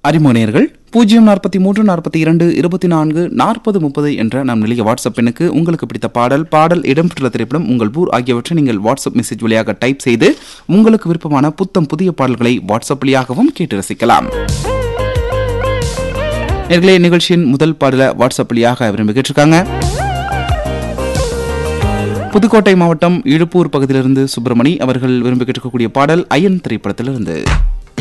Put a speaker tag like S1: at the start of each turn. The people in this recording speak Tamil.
S1: அறிமுகநேயர்கள் 043-42-24-40-30 என்ற நம் நிலைய வாட்ஸ்அப் எண்ணுக்கு உங்களுக்கு பிடித்த பாடல் இடம்பெற்றுள்ள திரைப்படம், உங்கள் ஊர் ஆகியவற்றை நீங்கள் வாட்ஸ்அப் மெசேஜ் வழியாக டைப் செய்து உங்களுக்கு விருப்பமான புத்தம் புதிய பாடல்களை வாட்ஸ்அப் வழியாகவும் கேட்டு ரசிக்கலாம். நேயர்களே, நிகழ்ச்சியின் முதல் பாடல வாட்ஸ்அப் வழியாக விரும்பி கேட்டிருக்காங்க. புதுக்கோட்டை மாவட்டம் இழுப்பூர் பகுதியிலிருந்து சுப்பிரமணி அவர்கள் விரும்பி கேட்கக்கூடிய பாடல் அயன் திரைப்படத்திலிருந்து.